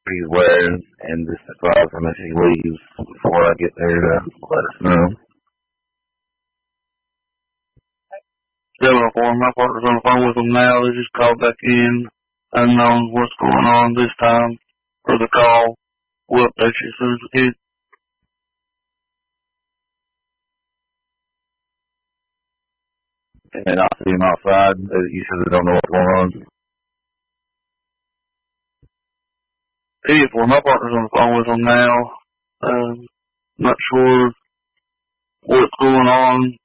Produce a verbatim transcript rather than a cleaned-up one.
he's wearing, and just advise him if he leaves before I get there to let us know. seven four, my partner's on the phone with them now. They just called back in. Unknown what's going on this time for the call. We'll update you as soon as we can. And I see him outside. You said they don't know what's going on. eight four, my partner's on the phone with them now. Um, not sure what's going on.